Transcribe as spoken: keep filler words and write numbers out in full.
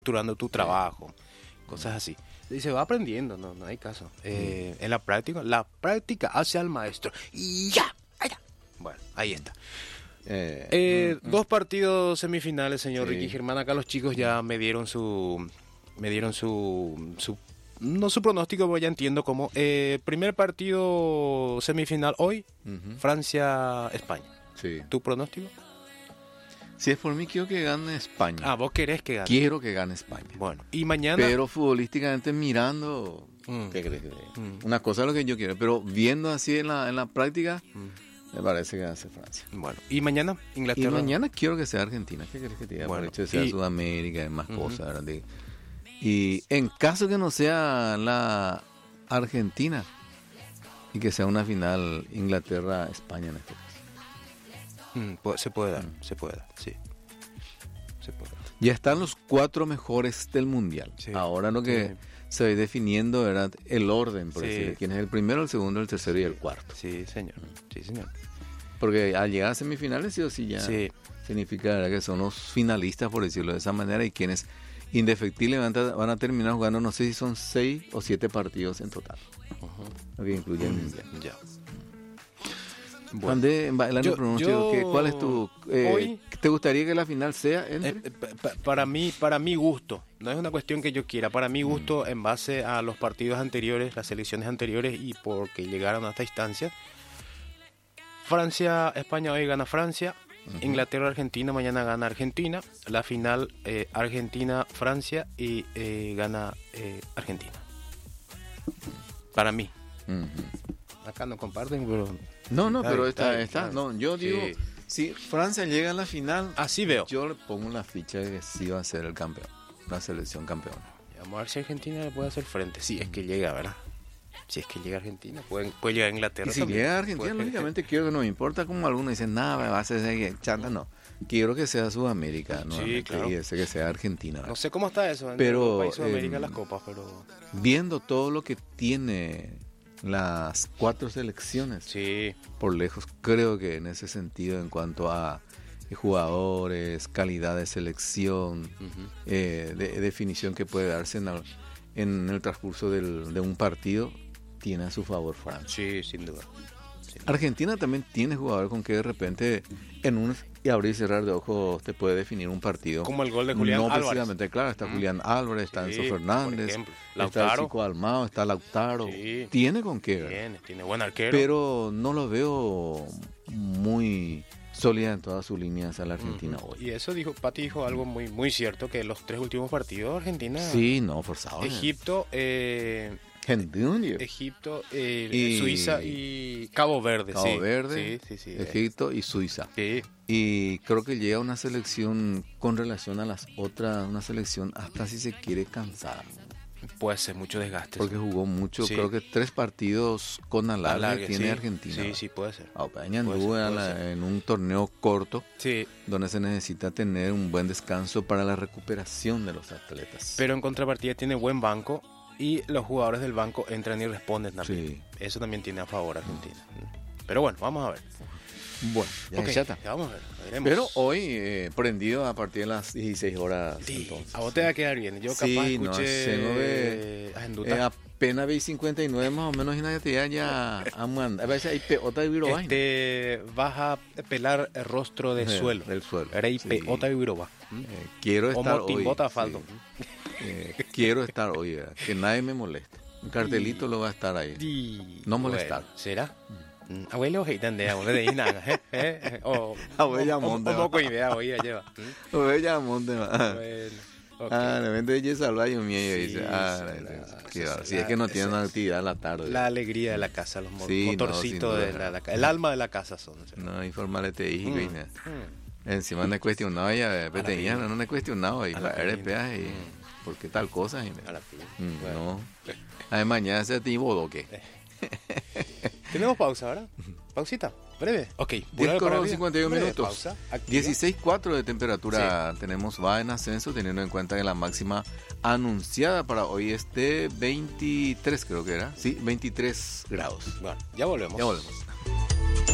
estructurando tu trabajo, cosas así. Y se va aprendiendo, no, no hay caso. Eh, en la práctica, la práctica hace al maestro. Y ya, allá. Bueno, ahí está. Eh, Eh, mm, mm. Dos partidos semifinales, señor Sí. Ricky Germán. Acá los chicos ya me dieron su, me dieron su, su no su pronóstico, pero ya entiendo cómo. Eh, primer partido semifinal hoy, Ujú. Francia-España. Sí. ¿Tu pronóstico? Si es por mí, quiero que gane España. Ah, vos querés que gane. Quiero que gane España. Bueno, y mañana. Pero futbolísticamente mirando, Mm. ¿qué crees que te diga? Mm. Una cosa es lo que yo quiero, pero viendo así en la, en la práctica, Mm. me parece que hace Francia. Bueno, y mañana Y Inglaterra. mañana quiero que sea Argentina. ¿Qué crees que te diga? Bueno, Por el hecho de ser y- Sudamérica y más Ujú. cosas, ¿verdad? De- Y en caso que no sea la Argentina y que sea una final Inglaterra-España en este caso. Mm, pu- se puede dar, Mm. se puede dar, sí. Se puede dar. Ya están los cuatro mejores del mundial. Sí. Ahora lo que Sí. se va definiendo era el orden, por Sí. decir, quién es el primero, el segundo, el tercero y el cuarto. Sí, señor. Sí, señor. Porque al llegar a semifinales, sí o sí ya Sí. significa, ¿verdad?, que son los finalistas, por decirlo de esa manera, y quienes indefectiblemente van a terminar jugando, no sé si son seis o siete partidos en total, Ujú. lo que incluye el mundial. Ya. Andé, en bailando yo- pronóstico, yo- ¿qué- ¿cuál es tu... eh, hoy- ¿Te gustaría que la final sea entre? Eh, eh, pa- pa- para mí, para mi gusto, no es una cuestión que yo quiera, para mi gusto, en base a los partidos anteriores, las selecciones anteriores y porque llegaron a esta instancia, Francia, España hoy gana Francia, Ujú. Inglaterra, Argentina, mañana gana Argentina, la final eh, Argentina, Francia y eh, gana eh, Argentina. Para mí. Ujú. Acá no comparten, pero No, no, Está pero bien, está, está bien, está. está No, bien. yo digo, Sí. si Francia llega a la final, así veo. yo le pongo la ficha de que sí va a ser el campeón, la selección campeona. Vamos a ver si Argentina le puede hacer frente. Si es que llega, ¿verdad? Si es que llega Argentina, puede, puede llegar Inglaterra. Y si también. llega a Argentina, Puede- lógicamente quiero que no me importa como algunos dicen, nada, va a ser que chanta, no. Quiero que sea Sudamérica, no, claro. y ese que sea Argentina. ¿verdad? No sé cómo está eso en Pero, Europa y Sudamérica em, las copas, pero Viendo todo lo que tiene las cuatro selecciones, sí, por lejos, creo que en ese sentido, en cuanto a jugadores, calidad de selección, ujú, eh, de, definición que puede darse en el, en el transcurso del- de un partido, tiene a su favor Francia. sí, sin duda. Sin duda. Argentina también tiene jugadores con que de repente en un y abrir y cerrar de ojos te puede definir un partido. Como el gol de Julián no Álvarez. precisamente, claro, está Mm. Julián Álvarez, está Sí, Enzo por Fernández, ejemplo. está el Lautaro. Chico Almao, está Lautaro. Sí. Tiene con qué, ¿verdad? Tiene, tiene buen arquero. Pero no lo veo muy sólida en todas sus líneas a la Argentina Ujú. hoy. Y eso dijo, Pati dijo algo muy muy cierto, que los tres últimos partidos Argentina, Sí, no, forzado. Egipto, eh, Gentundio. Egipto, eh, Y- Suiza y Cabo Verde. Cabo sí. Verde, Sí, sí, sí. eh, Egipto y Suiza. sí. Y creo que llega una selección con relación a las otras, una selección hasta si se quiere cansada. Puede ser mucho desgaste. Porque jugó mucho, Sí. creo que tres partidos con alargue Alargue, tiene sí. Argentina. Sí, sí, puede ser. Ah, Peña Puede anduvo ser, en, puede la- ser. en un torneo corto Sí, donde se necesita tener un buen descanso para la recuperación de los atletas. pero en contrapartida tiene buen banco y los jugadores del banco entran y responden también. Sí. Eso también tiene a favor a Argentina. Pero bueno, vamos a ver. Bueno, ya Ok, ya está. ya vamos a ver. veremos. Pero hoy eh, prendido a partir de las dieciséis horas. Sí, entonces. a vos te va a quedar bien. Yo capaz Sí, no, escuché se no ve- a Eh, Enduta. apenas veis cincuenta y nueve más o menos y nadie te ya ya a mandar. A veces hay peota de viroba. Este, vas a pelar el rostro del Eh, suelo. del suelo, Era y sí. peota de viroba. Eh, quiero O estar hoy. motimbota sí. faldo. Eh, quiero estar hoy, ¿verdad? Que nadie me moleste. Un cartelito lo va a estar ahí. Y- No molestar. bueno, ¿será? Mm, Abuelo, heitan de abuelo de nada, ¿eh? ¿Eh? O Abuela o- monte, o- o va. moco y vea, oía, lleva. Mm, Oye, ya, monte, va. Bueno, ok. Ah, de repente ella salva y un miedo y Sí, dice, ah, sí, la- la- qué esa- va, si la- es que no esa- tienen una esa- actividad en la tarde. La alegría de la casa, los mo- Sí, no, motorcitos sin de duda. la, la ca- el alma de la casa son. ¿sí? No, informalmente y Mm, vaina. mm. Encima no he cuestionado ya, A la peteña, fin. no no he cuestionado y A la para el fin. peaje y Mm. por qué tal cosa. y- A la fin. Mm, Bueno. No. Además, mañana se te bodoque. ¿Tenemos pausa ahora? ¿Pausita? ¿Breve? Ok. diez Burado para con arriba. cincuenta y uno Breve minutos. pausa, activa. dieciséis punto cuatro de temperatura tenemos, va en ascenso, teniendo en cuenta que la máxima anunciada para hoy es de veintitrés, creo que era. Sí, veintitrés grados. Bueno, ya volvemos. Ya volvemos.